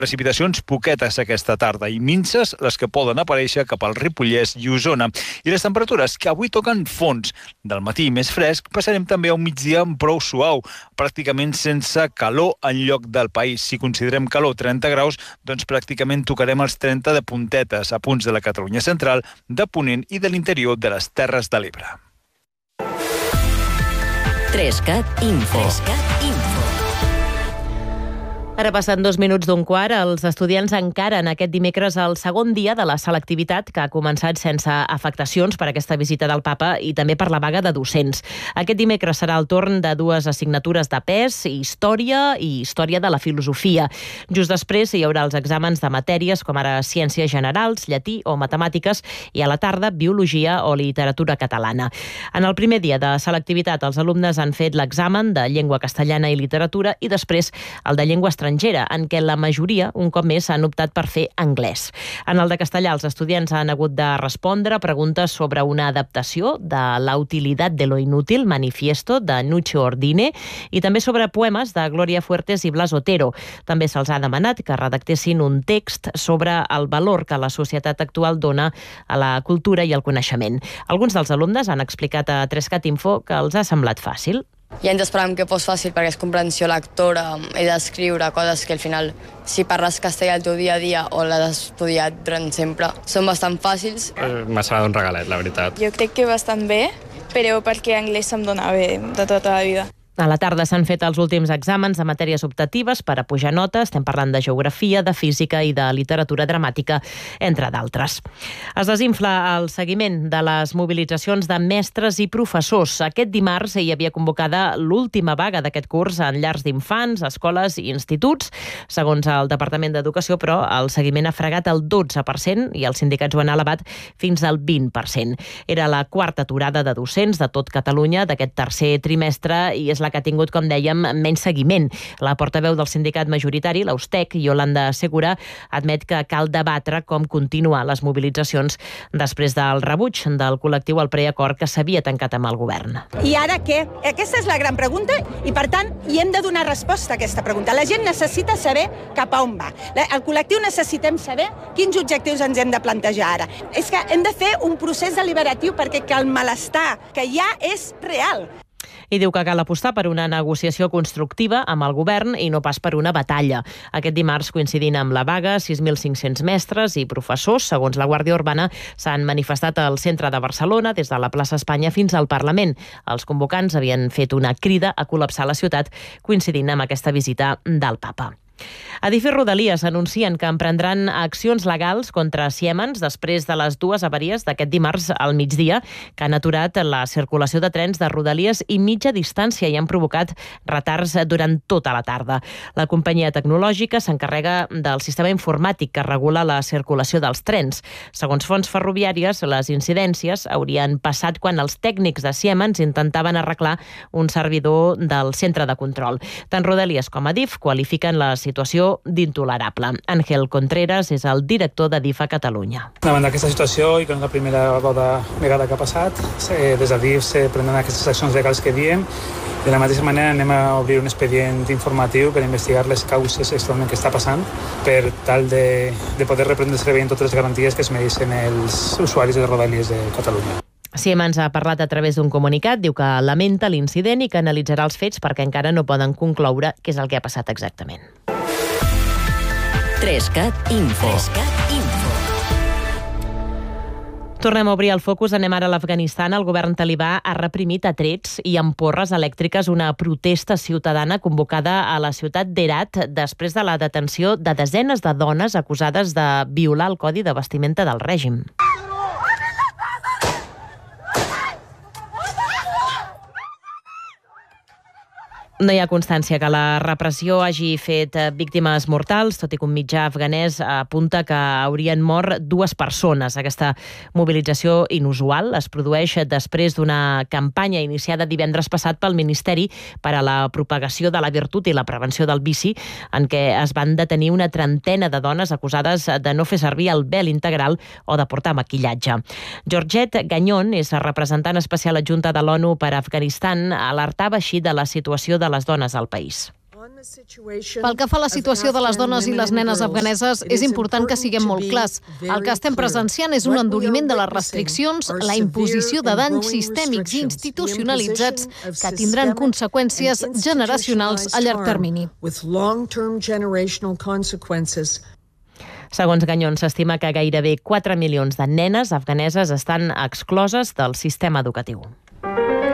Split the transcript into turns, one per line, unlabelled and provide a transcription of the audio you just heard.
Precipitacions poquetes aquesta tarda i minses les que poden aparèixer cap al Ripollès i Osona. I les temperatures que avui toquen fons. Del matí més fresc passarem també a un migdia amb prou suau, pràcticament sense calor en lloc del país. Si considerem calor 30 graus, doncs pràcticament tocarem els 30 de puntetes a punts de la Catalunya central, de Ponent i de l'interior de les Terres de l'Ebre.
3CAT Info. Ara passen 2 minuts d'un quart. Els estudiants encaren aquest dimecres el segon dia de la selectivitat, que ha començat sense afectacions per aquesta visita del papa i també per la vaga de docents. Aquest dimecres serà el torn de 2 assignatures de pes, història i història de la filosofia. Just després hi haurà els exàmens de matèries com ara ciències generals, llatí o matemàtiques, i a la tarda biologia o literatura catalana. En el primer dia de selectivitat, els alumnes han fet l'examen de llengua castellana i literatura i després el de llengua estrangera, en què la majoria, un cop més, han optat per fer anglès. En el de castellà, els estudiants han hagut de respondre preguntes sobre una adaptació de La utilidad de lo inútil, Manifiesto, de Nuccio Ordine, i també sobre poemes de Gloria Fuertes i Blas Otero. També se'ls ha demanat que redactessin un text sobre el valor que la societat actual dona a la cultura i al coneixement. Alguns dels alumnes han explicat a 3CAT Info que els ha semblat fàcil.
Ja ens esperàvem que fos fàcil perquè és comprensió lectora, he d'escriure coses que al final, si parles castellà el teu dia a dia o l'has estudiat durant sempre, són bastant fàcils.
M'ha semblat un regalet, la veritat.
Jo crec que bastant bé, però perquè anglès se'm dona bé de tota la vida.
A la tarda s'han fet els últims exàmens de matèries optatives per a pujar notes. Estem parlant de geografia, de física i de literatura dramàtica, entre d'altres. Es desinfla el seguiment de les mobilitzacions de mestres i professors. Aquest dimarts hi havia convocada l'última vaga d'aquest curs en llars d'infants, escoles i instituts. Segons el Departament d'Educació, però, el seguiment ha fregat el 12% i els sindicats ho han elevat fins al 20%. Era la quarta aturada de docents de tot Catalunya d'aquest tercer trimestre i és la que ha tingut, com dèiem, menys seguiment. La portaveu del sindicat majoritari, l'Austec, Yolanda Segura, admet que cal debatre com continuar les mobilitzacions després del rebuig del col·lectiu al preacord que s'havia tancat amb el govern.
I ara què? Aquesta és la gran pregunta i, per tant, hi hem de donar resposta a aquesta pregunta. La gent necessita saber cap a on va. El col·lectiu necessitem saber quins objectius ens hem de plantejar ara. És que hem de fer un procés deliberatiu perquè el malestar que hi ha és real.
I diu que cal apostar per una negociació constructiva amb el govern i no pas per una batalla. Aquest dimarts, coincidint amb la vaga, 6.500 mestres i professors, segons la Guàrdia Urbana, s'han manifestat al centre de Barcelona, des de la plaça Espanya fins al Parlament. Els convocants havien fet una crida a col·lapsar la ciutat, coincidint amb aquesta visita del papa. Adif i Rodalies anuncien que emprendran accions legals contra Siemens després de les 2 avaries d'aquest dimarts al migdia que han aturat la circulació de trens de Rodalies i mitja distància i han provocat retards durant tota la tarda. La companyia tecnològica s'encarrega del sistema informàtic que regula la circulació dels trens. Segons fonts ferroviàries, les incidències haurien passat quan els tècnics de Siemens intentaven arreglar un servidor del centre de control. Tant Rodalies com Adif qualifiquen la situació d'intolerable. Àngel Contreras és el director d'Adif a Catalunya.
Davant d'aquesta situació, i que no és la primera vegada que ha passat, des d'Adif se prenen aquestes accions legals que diem. De la mateixa manera anem a obrir un expedient informatiu per investigar les causes exactament que està passant per tal de poder reprendre el servei amb totes les garanties que es mereixen els usuaris de Rodalies de Catalunya.
Siemens ha parlat a través d'un comunicat, diu que lamenta l'incident i que analitzarà els fets perquè encara no poden concloure què és el que ha passat exactament.
3CAT Info.
Tornem a obrir el focus, anem ara a l'Afganistan. El govern talibà ha reprimit a trets i amb porres elèctriques una protesta ciutadana convocada a la ciutat d'Herat després de la detenció de desenes de dones acusades de violar el codi de vestimenta del règim. No hi ha constància que la repressió hagi fet víctimes mortals, tot i que un mitjà afganès apunta que haurien mort 2 persones. Aquesta mobilització inusual es produeix després d'una campanya iniciada divendres passat pel Ministeri per a la propagació de la virtut i la prevenció del vici, en què es van detenir una trentena de dones acusades de no fer servir el vel integral o de portar maquillatge. Georgette Gagnon és representant especial adjunta de l'ONU per a Afganistan, alertava així de la situació de les dones al país.
Pel que fa a la situació de les dones i les nenes afganeses, és important que siguem molt clars. El que estem presenciant és un enduriment de les restriccions, la imposició de danys sistèmics i institucionalitzats que tindran conseqüències generacionals a llarg termini.
Segons Gagnon, s'estima que gairebé 4 milions de nenes afganeses estan excloses del sistema educatiu.